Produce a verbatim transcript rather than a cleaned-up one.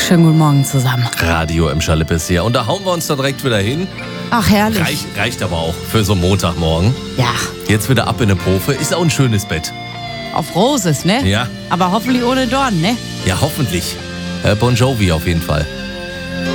Schönen guten Morgen zusammen. Radio im Schalippes hier. Und da hauen wir uns da direkt wieder hin. Ach, herrlich. Reich, reicht aber auch für so einen Montagmorgen. Ja, Jetzt wieder ab in eine Profe. Ist auch ein schönes Bett. auf Roses, ne? Ja. Aber hoffentlich ohne Dorn, ne? Ja, hoffentlich. Äh, Bon Jovi auf jeden Fall.